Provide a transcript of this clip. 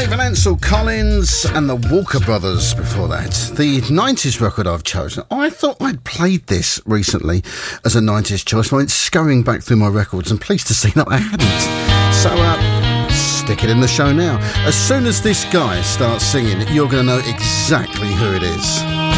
Stephen Ansel Collins and the Walker Brothers before that. The 90s record I've chosen. I thought I'd played this recently as a 90s choice. I went scurrying back through my records and pleased to see that I hadn't. So, stick it in the show now. As soon as this guy starts singing, you're going to know exactly who it is.